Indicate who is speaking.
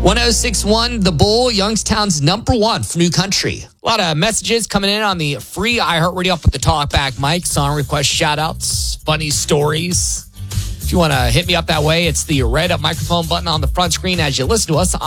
Speaker 1: 1061 The Bull, Youngstown's number one for new country. A lot of messages coming in on the free iHeartRadio up with the Talkback mic. Song request, shout-outs, funny stories. If you want to hit me up that way, it's the red microphone button on the front screen as you listen to us